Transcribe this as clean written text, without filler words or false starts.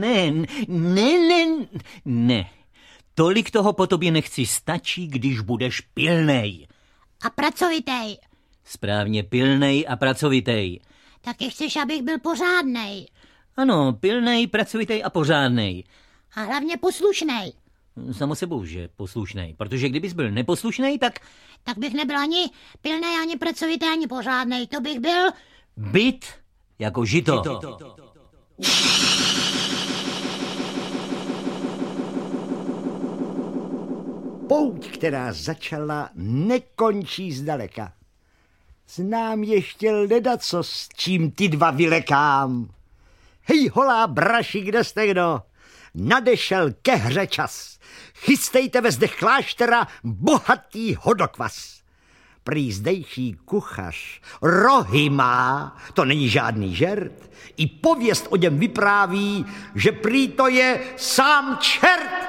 Ne. Tolik toho po tobě nechci, stačí, když budeš pilnej. A pracovitej. Správně, pilnej a pracovitej. Taky chceš, abych byl pořádnej. Ano, pilnej, pracovitej a pořádnej. A hlavně poslušnej. Samo sebou, že poslušnej. Protože kdybys byl neposlušnej, tak... Tak bych nebyl ani pilnej, ani pracovitý, ani pořádnej. To bych byl... Byt jako žito. Pouť, která začala, nekončí zdaleka. Znám ještě ledacos, s čím ty dva vylekám. Hej, holá, braši, kde jste kdo? Nadešel ke hře čas. Chystejte ve zdech kláštera bohatý hodokvas. Prý zdejší kuchař rohy má, to není žádný žert. I pověst o něm vypráví, že prý to je sám čert.